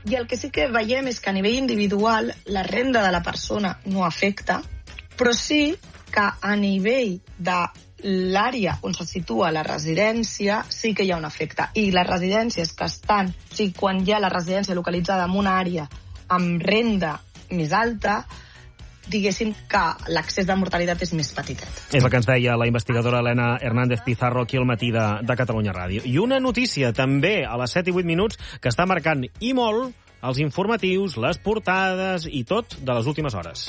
I el que sí que veiem és que a nivell individual la renda de la persona no afecta, però sí que a nivell de l'àrea on se situa la residència sí que hi ha un efecte. I les residències que estan, o sigui, quan hi ha la residència localitzada en una àrea amb renda més alta, diguéssim que l'accés de mortalitat és més petitet. És el que ens deia la investigadora Elena Hernández Pizarro aquí al matí de Catalunya Ràdio. I una notícia també a les 7 i 8 minuts que està marcant i molt els informatius, les portades i tot de les últimes hores.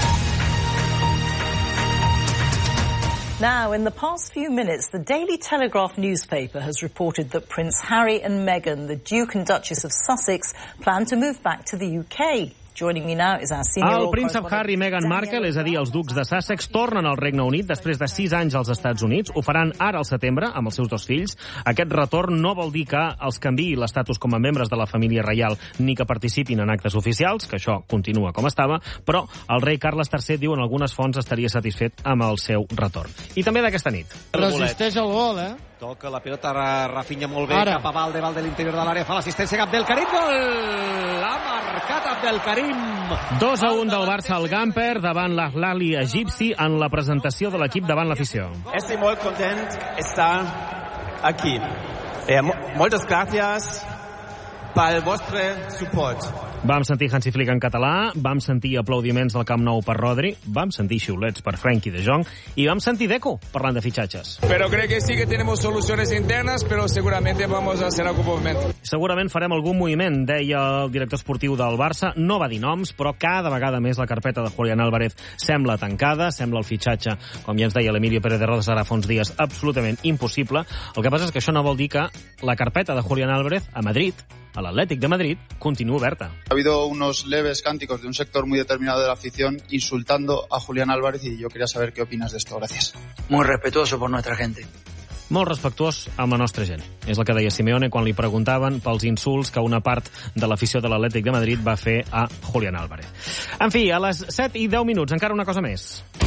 Now, in the past few minutes, the Daily Telegraph newspaper has reported that Prince Harry and Meghan, the Duke and Duchess of Sussex, plan to move back to the UK. Joining me now is our senior... El príncep Harry i Meghan Markle, és a dir, els ducs de Sussex, tornen al Regne Unit després de 6 anys als Estats Units. Ho faran ara al setembre amb els seus 2 fills. Aquest retorn no vol dir que els canviï l'estatus com a membres de la família reial ni que participin en actes oficials, que això continua com estava, però el rei Carles III, diu en algunes fonts, estaria satisfet amb el seu retorn. I també d'aquesta nit. Resisteix el gol, Toca la pilota, Rafinha molt bé, cap a Valde de l'interior de l'àrea, fa l'assistència Abdelkarim, gol! L'ha marcat Abdelkarim! 2-1 del Barça al Gamper davant l'Al-Ahly egipci en la presentació de l'equip davant l'afició. Estic molt content d'estar aquí. Moltes gràcies pel vostre suport. Vam sentir Hansi Flick en català, vam sentir aplaudiments del Camp Nou per Rodri, vam sentir xiulets per Frenkie de Jong i vam sentir Deco parlant de fitxatges. Pero creo que sí que tenemos soluciones internas, pero seguramente vamos a hacer algún movimiento. Segurament farem algun moviment, deia el director esportiu del Barça. No va dir noms, però cada vegada més la carpeta de Julián Álvarez sembla tancada, sembla el fitxatge, com ja ens deia l'Emilio Pérez de Rodas ara fa uns dies, absolutament impossible. El que passa és que això no vol dir que la carpeta de Julián Álvarez a Madrid, a l'Atlètic de Madrid, continua oberta. Ha habido unos leves cánticos de un sector muy determinado de la afición insultando a Julián Álvarez y yo quería saber qué opinas de esto. Gracias. Muy respetuoso por nuestra gente. Molt respectuós amb la nostra gent. És el que deia Simeone quan li preguntaven pels insults que una part de l'afició de l'Atlètic de Madrid va fer a Julián Álvarez. En fi, a les 7 i 10 minuts, encara una cosa més.